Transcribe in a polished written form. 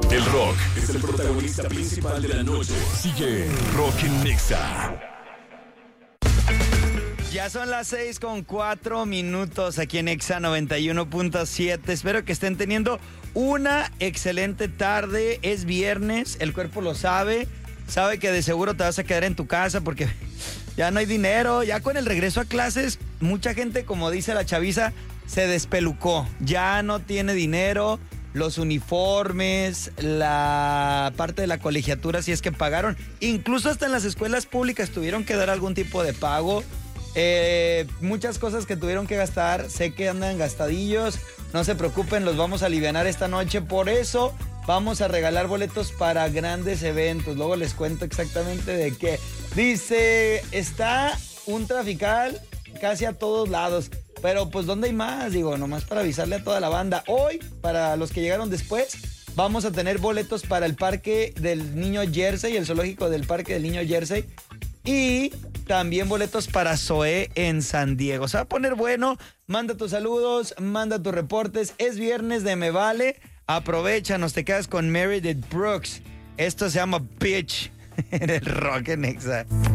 El rock es el protagonista principal de la noche. Sigue Rock en Nexa. Ya son las 6:04 aquí en Exa 91.7. Espero que estén teniendo una excelente tarde. Es viernes, el cuerpo lo sabe. Sabe que de seguro te vas a quedar en tu casa porque ya no hay dinero. Ya con el regreso a clases, mucha gente, como dice la chaviza, se despelucó. Ya no tiene dinero. Los uniformes, la parte de la colegiatura, si es que pagaron. Incluso hasta en las escuelas públicas tuvieron que dar algún tipo de pago. Muchas cosas que tuvieron que gastar, sé que andan gastadillos. No se preocupen, los vamos a alivianar esta noche. Por eso vamos a regalar boletos para grandes eventos. Luego les cuento exactamente de qué. Dice, está un trafical casi a todos lados. Pero pues ¿dónde hay más? Digo, nomás para avisarle a toda la banda. Hoy, para los que llegaron después, vamos a tener boletos para el Parque del Niño Jersey, el zoológico del Parque del Niño Jersey. Y también boletos para Zoé en San Diego. Se va a poner bueno. Manda tus saludos, manda tus reportes. Es viernes de Me Vale. Aprovechanos, te quedas con Meredith Brooks. Esto se llama Bitch en el Rock en Exa.